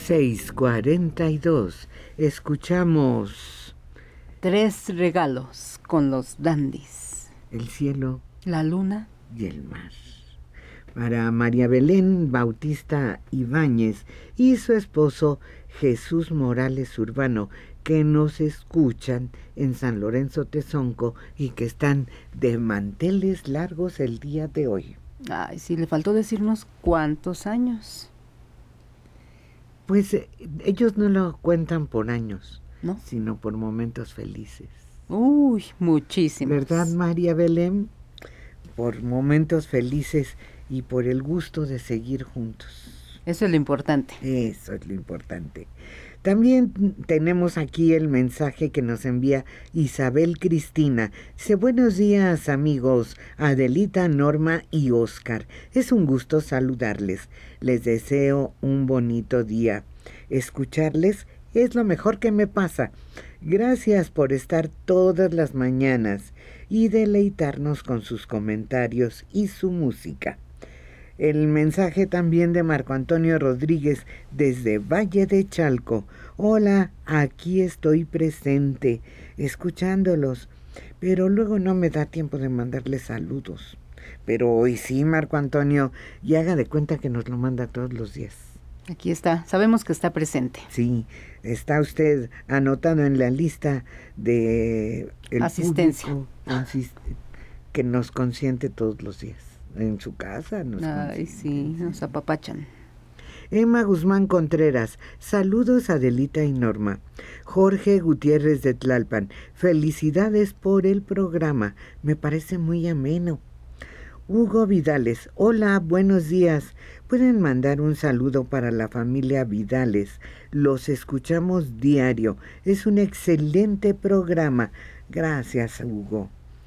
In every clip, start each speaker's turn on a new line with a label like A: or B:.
A: 6:42. Escuchamos
B: 3 regalos con los dandis:
A: el cielo,
B: la luna
A: y el mar. Para María Belén Bautista Ibáñez y su esposo Jesús Morales Urbano, que nos escuchan en San Lorenzo Tezonco y que están de manteles largos el día de hoy.
B: Ay, sí, le faltó decirnos cuántos años.
A: Pues ellos no lo cuentan por años,
B: ¿no?
A: Sino por momentos felices.
B: Uy, muchísimos.
A: ¿Verdad, María Belén? Por momentos felices y por el gusto de seguir juntos.
B: Eso es lo importante.
A: Eso es lo importante. También tenemos aquí el mensaje que nos envía Isabel Cristina. Dice: buenos días, amigos, Adelita, Norma y Óscar. Es un gusto saludarles. Les deseo un bonito día. Escucharles es lo mejor que me pasa. Gracias por estar todas las mañanas y deleitarnos con sus comentarios y su música. El mensaje también de Marco Antonio Rodríguez desde Valle de Chalco. Hola, aquí estoy presente, escuchándolos, pero luego no me da tiempo de mandarles saludos. Pero hoy sí, Marco Antonio, y haga de cuenta que nos lo manda todos los días.
B: Aquí está, sabemos que está presente.
A: Sí, está usted anotado en la lista de el
B: asistencia
A: público que nos consiente todos los días. En su casa nos
B: Ay, sí, nos apapachan.
A: Emma Guzmán Contreras, saludos a Adelita y Norma. Jorge Gutiérrez de Tlalpan, felicidades por el programa, me parece muy ameno. Hugo Vidales, hola, buenos días. Pueden mandar un saludo para la familia Vidales. Los escuchamos diario. Es un excelente programa. Gracias, Hugo.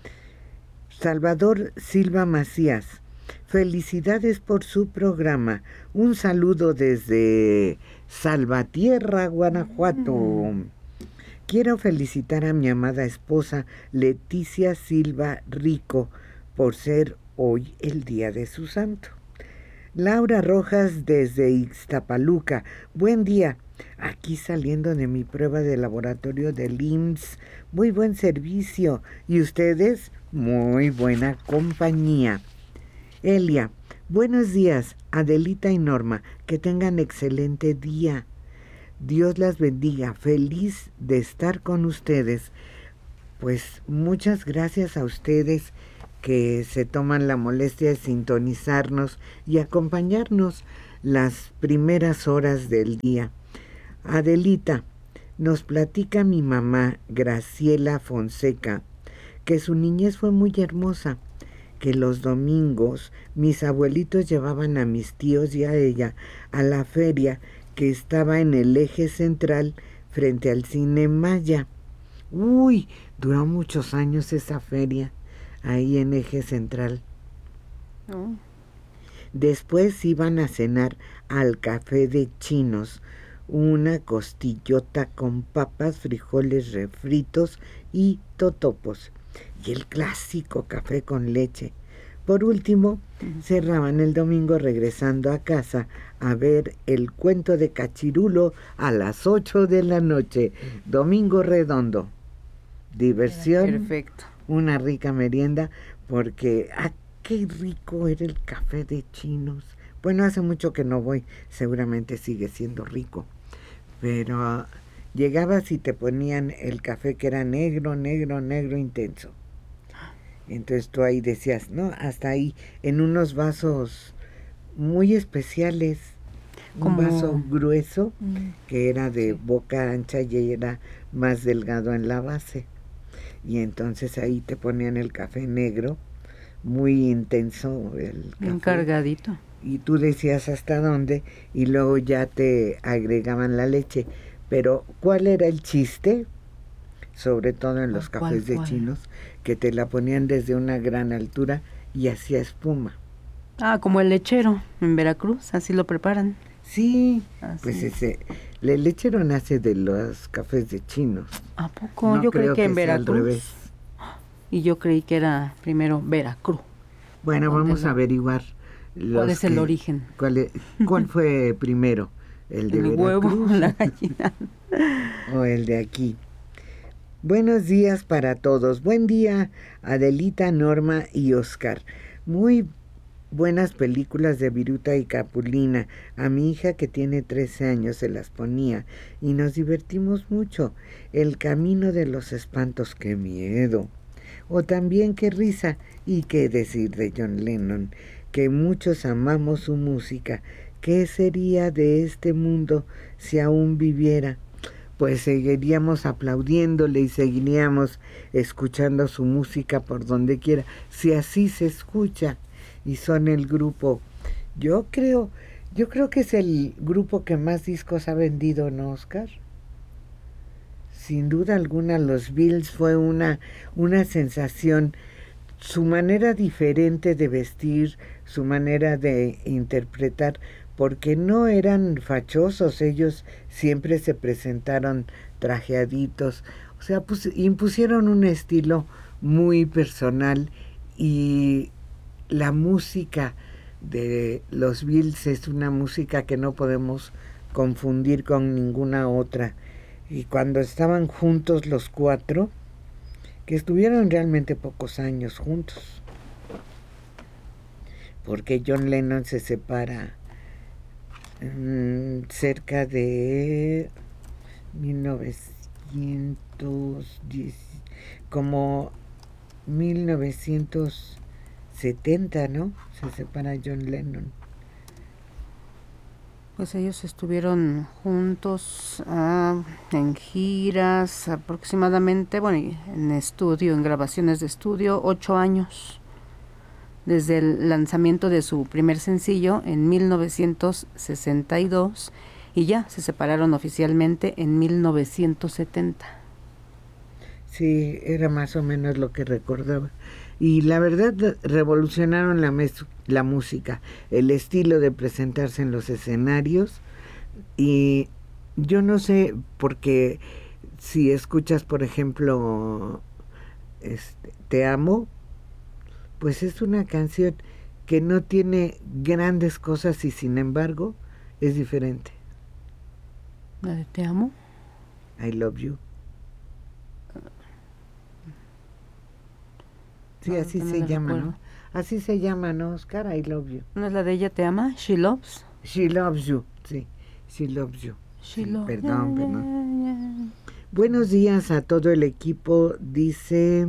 A: Salvador Silva Macías, felicidades por su programa. Un saludo desde Salvatierra, Guanajuato. Quiero felicitar a mi amada esposa Leticia Silva Rico por ser hoy el día de su santo. Laura Rojas desde Ixtapaluca, buen día. Aquí saliendo de mi prueba de laboratorio del IMSS, muy buen servicio. ¿Y ustedes? Muy buena compañía. Elia, buenos días, Adelita y Norma, que tengan excelente día. Dios las bendiga, feliz de estar con ustedes. Pues muchas gracias a ustedes que se toman la molestia de sintonizarnos y acompañarnos las primeras horas del día. Adelita, nos platica mi mamá, Graciela Fonseca, que su niñez fue muy hermosa, que los domingos mis abuelitos llevaban a mis tíos y a ella a la feria que estaba en el eje central frente al Cine Maya. Uy, duró muchos años esa feria, ahí en eje central. Después iban a cenar al Café de Chinos, una costillota con papas, frijoles refritos y totopos, y el clásico café con leche. Por último, cerraban el domingo regresando a casa a ver el cuento de Cachirulo a las 8 de la noche. Domingo redondo. Diversión.
B: Perfecto.
A: Una rica merienda, porque qué rico era el Café de Chinos. Bueno, hace mucho que no voy, seguramente sigue siendo rico. Pero llegabas y te ponían el café que era negro, negro, negro intenso. Entonces tú ahí decías, no, hasta ahí, en unos vasos muy especiales, un vaso grueso que era de boca ancha y era más delgado en la base. Y entonces ahí te ponían el café negro, muy intenso el café.
B: Bien cargadito.
A: Y tú decías hasta dónde, y luego ya te agregaban la leche. Pero, ¿cuál era el chiste? Sobre todo en los cafés de Chinos, que te la ponían desde una gran altura y hacía espuma.
B: Ah, como el lechero en Veracruz, así lo preparan.
A: Sí,
B: así.
A: Pues el lechero nace de los cafés de Chinos.
B: ¿A poco?
A: No,
B: yo creí que en
A: Veracruz. Al revés.
B: Y yo creí que era primero Veracruz.
A: Bueno, vamos a averiguar.
B: ¿Cuál es el origen?
A: ¿Cuál fue primero? el de
B: El
A: Veracruz
B: huevo, la gallina.
A: o el de aquí. Buenos días para todos. Buen día, Adelita, Norma y Oscar. Muy buenas películas de Viruta y Capulina. A mi hija, que tiene 13 años, se las ponía y nos divertimos mucho. El camino de los espantos, qué miedo. O también qué risa y qué decir de John Lennon, que muchos amamos su música. ¿Qué sería de este mundo si aún viviera? Pues seguiríamos aplaudiéndole y seguiríamos escuchando su música por donde quiera, si así se escucha. Y son el grupo, yo creo que es el grupo que más discos ha vendido, ¿no, Oscar? Sin duda alguna, los Beatles fue una sensación. Su manera diferente de vestir, su manera de interpretar, porque no eran fachosos, ellos siempre se presentaron trajeaditos, o sea, pues impusieron un estilo muy personal, y la música de los Beatles es una música que no podemos confundir con ninguna otra. Y cuando estaban juntos los cuatro, que estuvieron realmente pocos años juntos, porque John Lennon se separa cerca de 1910, como 1970, ¿no? Se separa John Lennon.
B: Pues ellos estuvieron juntos en giras aproximadamente, bueno, en estudio, en grabaciones de estudio, 8 años. Desde el lanzamiento de su primer sencillo en 1962, y ya se separaron oficialmente en 1970.
A: Sí, era más o menos lo que recordaba. Y la verdad, revolucionaron la música, el estilo de presentarse en los escenarios. Y yo no sé, porque si escuchas, por ejemplo, Te amo, pues es una canción que no tiene grandes cosas y sin embargo es diferente.
B: ¿La de Te amo?
A: I love you. Sí,
B: No,
A: así
B: no
A: se
B: la
A: llama,
B: recuerdo.
A: ¿no? Así se llama, ¿no, Oscar? I love you.
B: ¿No es la de Ella te ama? She loves.
A: She loves you, sí. She loves you.
B: She
A: Sí,
B: loves.
A: perdón. Buenos días a todo el equipo, dice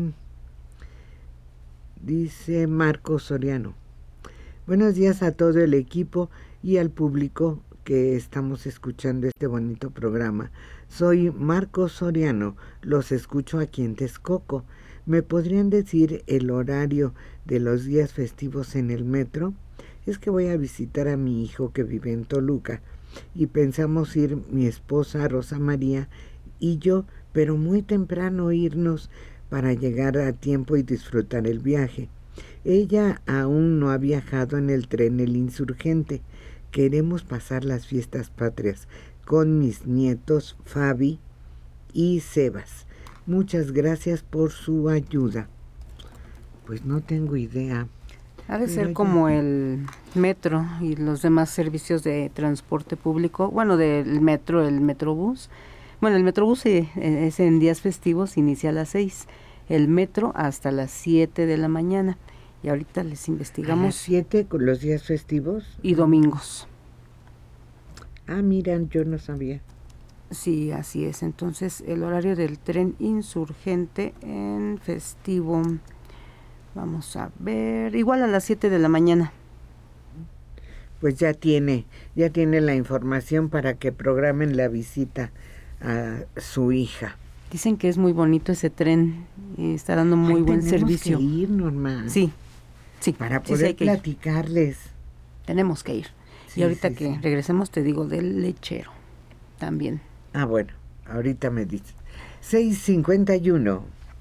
A: Marco Soriano. Buenos días a todo el equipo y al público que estamos escuchando este bonito programa. Soy Marco Soriano, los escucho aquí en Texcoco. ¿Me podrían decir el horario de los días festivos en el metro? Es que voy a visitar a mi hijo que vive en Toluca y pensamos ir mi esposa Rosa María y yo, pero muy temprano irnos para llegar a tiempo y disfrutar el viaje. Ella aún no ha viajado en el tren El Insurgente. Queremos pasar las fiestas patrias con mis nietos Fabi y Sebas. Muchas gracias por su ayuda. Pues no tengo idea.
B: Ha de ser como el metro y los demás servicios de transporte público. Bueno, del metro, el Metrobús. Bueno, el Metrobús es en días festivos, inicia a las 6. El metro hasta las 7 de la mañana. Y ahorita les investigamos.
A: ¿A las 7 con los días festivos?
B: Y domingos.
A: Ah, miran, yo no sabía.
B: Sí, así es. Entonces, el horario del tren Insurgente en festivo, vamos a ver, igual a las 7 de la mañana.
A: Pues ya tiene la información para que programen la visita a su hija.
B: Dicen que es muy bonito ese tren y está dando muy buen servicio.
A: Tenemos que ir, Norma.
B: Sí.
A: Para poder platicarles.
B: Tenemos que ir.
A: Sí,
B: y ahorita
A: sí,
B: que
A: sí.
B: regresemos te digo del lechero también.
A: Ah, bueno, ahorita me dices. 6:51.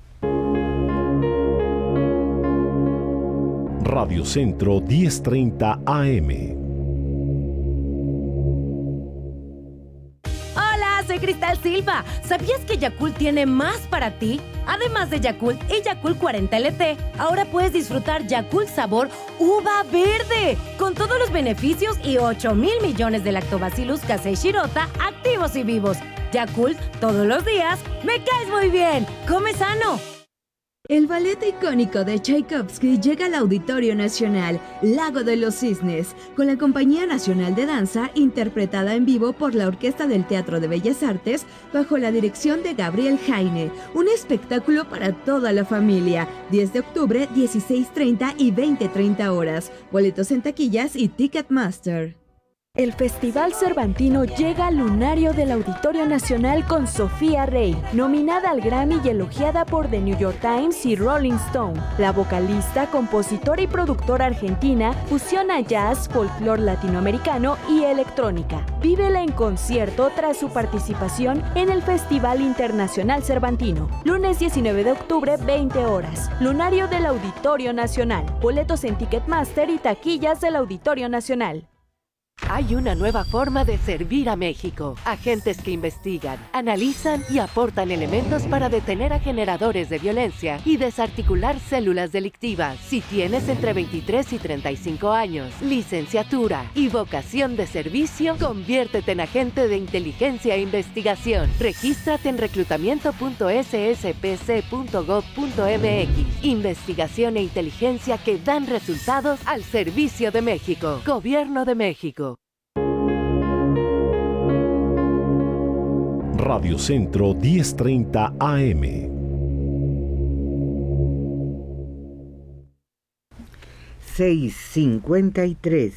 C: Radio Centro 1030 AM.
D: soy Cristal Silva. ¿Sabías que Yakult tiene más para ti? Además de Yakult y Yakult 40 LT, ahora puedes disfrutar Yakult sabor uva verde, con todos los beneficios y 8,000 millones de Lactobacillus casei shirota activos y vivos. Yakult, todos los días, me caes muy bien. ¡Come sano!
E: El ballet icónico de Tchaikovsky llega al Auditorio Nacional, Lago de los Cisnes, con la Compañía Nacional de Danza, interpretada en vivo por la Orquesta del Teatro de Bellas Artes, bajo la dirección de Gabriel Jaine. Un espectáculo para toda la familia. 10 de octubre, 16:30 y 20:30 horas. Boletos en taquillas y Ticketmaster.
F: El Festival Cervantino llega al lunario del Auditorio Nacional con Sofía Rey, nominada al Grammy y elogiada por The New York Times y Rolling Stone. La vocalista, compositora y productora argentina fusiona jazz, folclore latinoamericano y electrónica. Vívela en concierto tras su participación en el Festival Internacional Cervantino. Lunes 19 de octubre, 20 horas. Lunario del Auditorio Nacional. Boletos en Ticketmaster y taquillas del Auditorio Nacional.
G: Hay una nueva forma de servir a México. Agentes que investigan, analizan y aportan elementos para detener a generadores de violencia y desarticular células delictivas. Si tienes entre 23 y 35 años, licenciatura y vocación de servicio, conviértete en agente de inteligencia e investigación. Regístrate en reclutamiento.sspc.gov.mx. Investigación e inteligencia que dan resultados al servicio de México. Gobierno de México.
C: Radio Centro 1030 AM.
A: $6.53.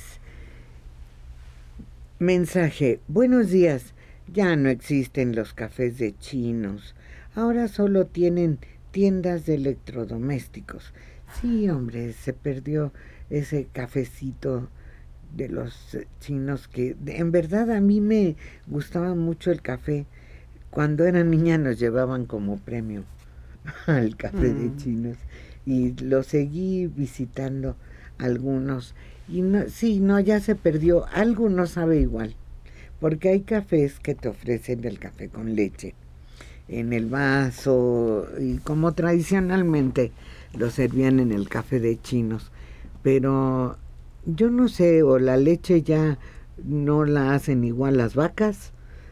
A: Mensaje: buenos días. Ya no existen los cafés de chinos. Ahora solo tienen tiendas de electrodomésticos. Sí, hombre, se perdió ese cafecito de los chinos que en verdad a mí me gustaba mucho el café. Cuando era niña nos llevaban como premio al café de chinos y lo seguí visitando algunos y no, ya se perdió. Algo no sabe igual, porque hay cafés que te ofrecen el café con leche en el vaso y como tradicionalmente lo servían en el café de chinos, pero yo no sé, o la leche ya no la hacen igual las vacas,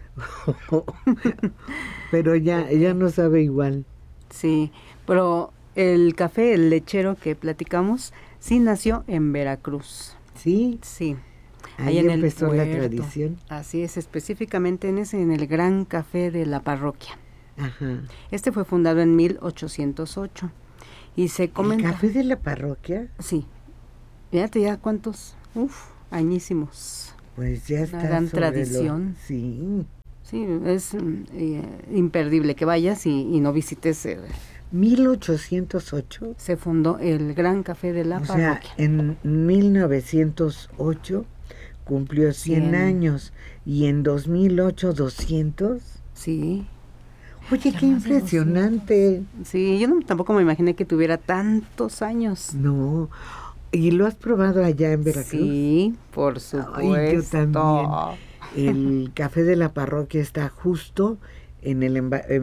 A: pero ya no sabe igual.
B: Sí, pero el café, el lechero que platicamos, sí nació en Veracruz.
A: ¿Sí?
B: Sí.
A: Ahí
B: en
A: empezó
B: el
A: la
B: puerto.
A: tradición.
B: Así es, específicamente en el Gran Café de la Parroquia.
A: Ajá.
B: Este fue fundado en 1808 y se comenta...
A: ¿El café de la parroquia?
B: Sí. Fíjate ya cuántos, añísimos.
A: Pues ya está.
B: Una gran tradición.
A: Sí.
B: Sí, es imperdible que vayas y no visites.
A: 1808.
B: Se fundó el Gran Café de la Parroquia.
A: O sea, en 1908 cumplió 100 años y en 2008 200.
B: Sí.
A: Oye, qué impresionante.
B: Sí, yo tampoco me imaginé que tuviera tantos años.
A: No. ¿Y lo has probado allá en Veracruz?
B: Sí, por supuesto.
A: Ay, yo también. El café de la parroquia está justo en el